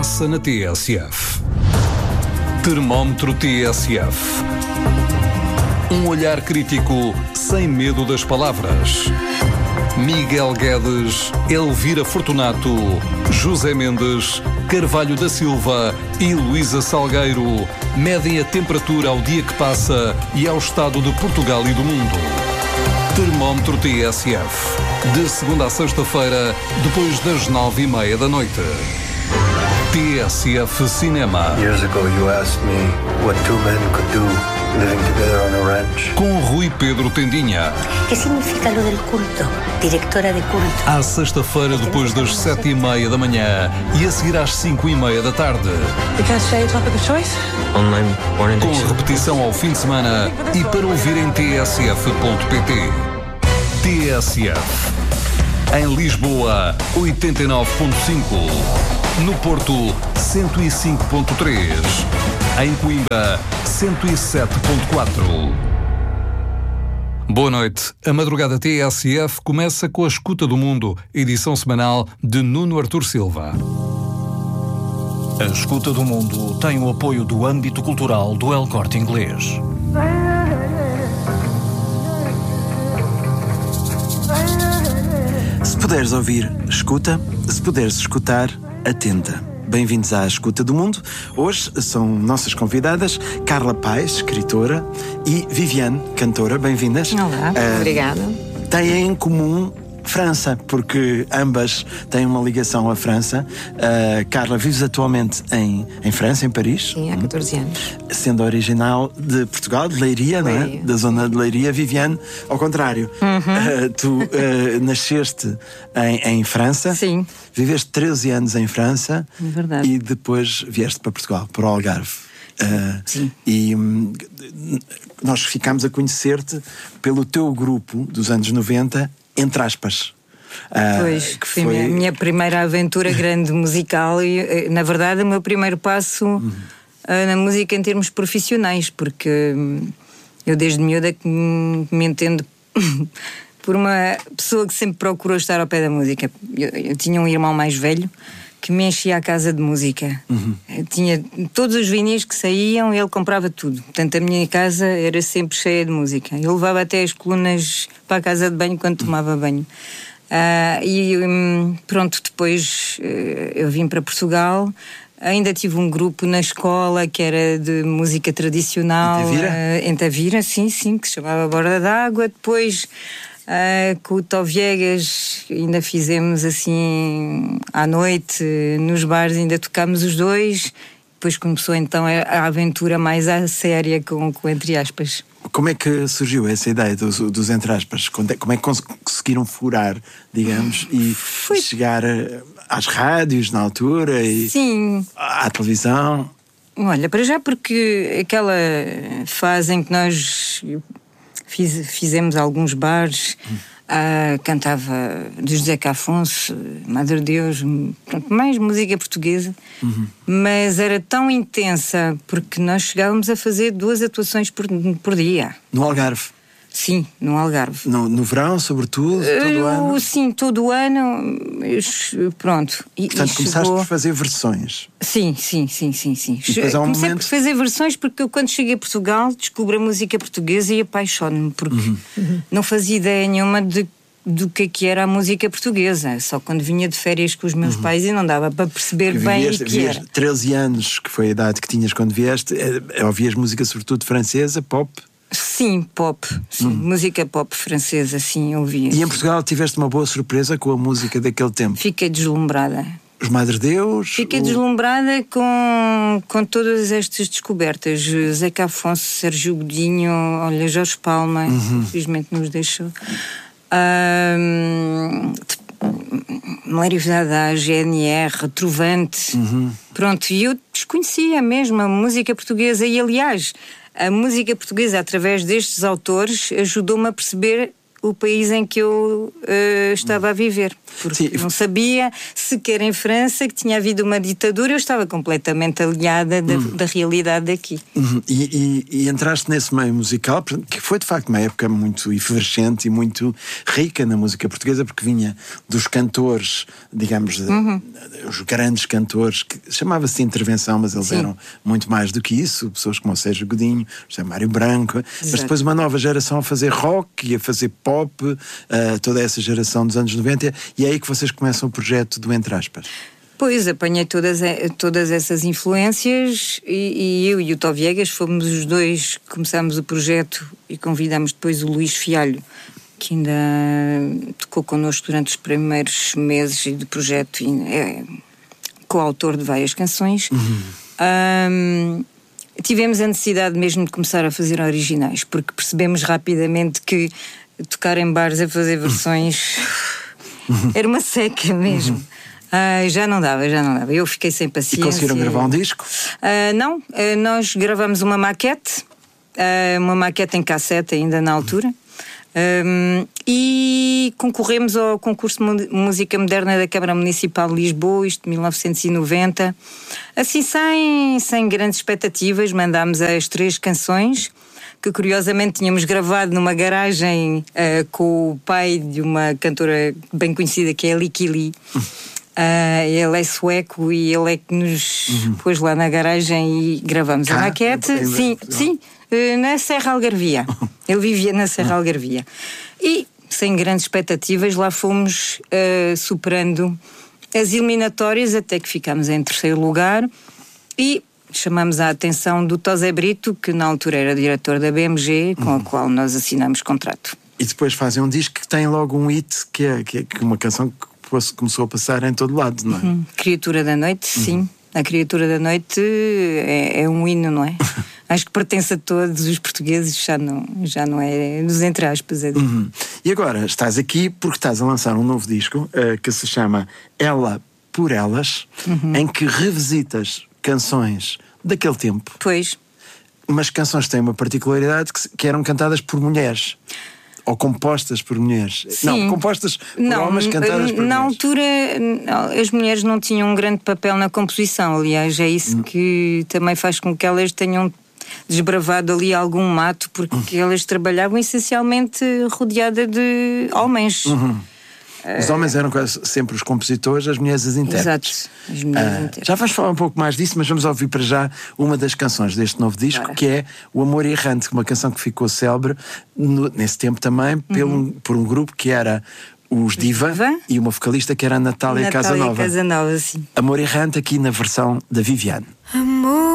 passa na TSF. Termómetro TSF. Um olhar crítico sem medo das palavras. Miguel Guedes, Elvira Fortunato, José Mendes, Carvalho da Silva e Luísa Salgueiro medem a temperatura ao dia que passa e ao estado de Portugal e do mundo. Termómetro TSF. De segunda a sexta-feira, depois das 9:30 da noite. TSF Cinema. Years ago you asked me what two men could do living together on a ranch. Com Rui Pedro Tendinha. ¿Qué significa lo del culto? Directora de culto. À sexta-feira, depois das 7:30 da manhã e a seguir às 5:30 da tarde. You can't stay top of the choice? Online porn Com addiction. repetição ao fim de semana e para ouvir em tsf.pt. TSF. Em Lisboa, 89.5. No Porto, 105.3. Em Coimbra, 107.4. Boa noite. A madrugada TSF começa com a Escuta do Mundo, edição semanal de Nuno Artur Silva. A Escuta do Mundo tem o apoio do âmbito cultural do El Corte Inglês. Se puderes ouvir, escuta. Se puderes escutar, atenta. Bem-vindos à Escuta do Mundo. Hoje são nossas convidadas Carla Paes, escritora, e Viviane, cantora. Bem-vindas. Olá, obrigada. Têm em comum França, porque ambas têm uma ligação à França. Carla, vives atualmente em França, em Paris. Sim, há 14 anos. Sendo original de Portugal, de Leiria, não é? Leiria. Da zona de Leiria. Viviane, ao contrário. Tu nasceste em França. Sim. Viveste 13 anos em França. É verdade. E depois vieste para Portugal, para o Algarve. Sim. E nós ficámos a conhecer-te pelo teu grupo dos anos 90, entre aspas. Pois, que foi a minha primeira aventura grande musical e, na verdade, o meu primeiro passo na música em termos profissionais, porque eu desde miúda que me entendo por uma pessoa que sempre procurou estar ao pé da música. Eu tinha um irmão mais velho que me enchia a casa de música. Eu tinha todos os vinis que saíam, ele comprava tudo. Portanto, a minha casa era sempre cheia de música. Eu levava até as colunas para a casa de banho quando tomava banho. Pronto, depois eu vim para Portugal. Ainda tive um grupo na escola que era de música tradicional. Em Tavira, sim, que se chamava Borda d'Água. Depois, com o Tó Viegas, ainda fizemos assim à noite, nos bares, ainda tocámos os dois. Depois começou então a aventura mais à séria com entre aspas. Como é que surgiu essa ideia dos entre aspas? Como é que conseguiram furar, digamos, e chegar às rádios na altura e Sim. à televisão? Olha, para já porque aquela fase em que nós fizemos alguns bares, cantava de José Afonso, Madre Deus, mais música portuguesa, mas era tão intensa porque nós chegávamos a fazer 2 atuações por dia. No Algarve? Sim, no Algarve. No verão, sobretudo, todo o ano? Sim, todo o ano. Pronto. Portanto, começaste por fazer versões. Sim. Depois há um Comecei momento... por fazer versões porque eu, quando cheguei a Portugal, descobri a música portuguesa e apaixono-me, porque não fazia ideia nenhuma do que era a música portuguesa. Só quando vinha de férias com os meus pais e não dava para perceber bem o que era. 13 anos, que foi a idade que tinhas quando vieste, ouvias música sobretudo francesa, pop? Sim, pop. Sim, música pop francesa, sim, ouvia. E em Portugal tiveste uma boa surpresa com a música daquele tempo? Fiquei deslumbrada. Os Madre Deus? Fiquei deslumbrada com todas estas descobertas. Zeca Afonso, Sérgio Godinho, olha, Jorge Palma, infelizmente nos deixou. Malério Vadá, GNR, Trovante. Pronto, e eu desconhecia mesmo a música portuguesa. E, aliás, a música portuguesa, através destes autores, ajudou-me a perceber o país em que eu estava a viver. Porque Sim. não sabia sequer em França que tinha havido uma ditadura, eu estava completamente aliada da realidade daqui. E entraste nesse meio musical, que foi de facto uma época muito efervescente e muito rica na música portuguesa, porque vinha dos cantores, digamos, os grandes cantores, que chamava-se de intervenção, mas eles eram muito mais do que isso, pessoas como o Sérgio Godinho, José Mário Branco, mas depois uma nova geração a fazer rock e a fazer pop, toda essa geração dos anos 90, e é aí que vocês começam o projeto do Entre Aspas. Pois, apanhei todas essas influências e eu e o Tó Viegas fomos os dois que começámos o projeto e convidámos depois o Luís Fialho, que ainda tocou connosco durante os primeiros meses do projeto e é coautor de várias canções. Tivemos a necessidade mesmo de começar a fazer originais, porque percebemos rapidamente que tocar em bares a fazer versões era uma seca mesmo. Já não dava. Eu fiquei sem paciência. E conseguiram gravar um disco? Não, nós gravamos uma maquete em cassete ainda na altura. E concorremos ao concurso de música moderna da Câmara Municipal de Lisboa, isto de 1990. Assim, sem grandes expectativas, mandámos as 3 canções que curiosamente tínhamos gravado numa garagem com o pai de uma cantora bem conhecida que é a Licky Lee. Ele é sueco e ele é que nos pôs lá na garagem e gravamos a maquete. Sim, na Serra Algarvia. Ele vivia na Serra Algarvia. E, sem grandes expectativas, lá fomos superando as eliminatórias até que ficámos em 3º lugar e chamamos a atenção do Tosé Brito, que na altura era diretor da BMG, com a qual nós assinámos contrato. E depois fazem um disco que tem logo um hit, que é uma canção que começou a passar em todo lado, não é? Criatura da Noite, sim. A Criatura da Noite é um hino, não é? Acho que pertence a todos os portugueses, já não é dos Entre Aspas. E agora estás aqui porque estás a lançar um novo disco que se chama Ela por Elas, em que revisitas canções daquele tempo. Pois. Mas canções têm uma particularidade que eram cantadas por mulheres. Ou compostas por mulheres. Sim. Não, compostas por homens, cantadas por na mulheres. altura, as mulheres não tinham um grande papel na composição. Aliás, é isso que também faz com que elas tenham desbravado ali algum mato, porque elas trabalhavam essencialmente rodeada de homens. Os homens eram quase sempre os compositores, as mulheres as intérpretes. Exato, as mulheres intérpretes. Já vais falar um pouco mais disso, mas vamos ouvir para já uma das canções deste novo disco, que é O Amor Errante, uma canção que ficou célebre nesse tempo também por um grupo que era os Diva e uma vocalista que era a Natália Casanova. Casanova, sim. Amor Errante aqui na versão da Viviane. Amor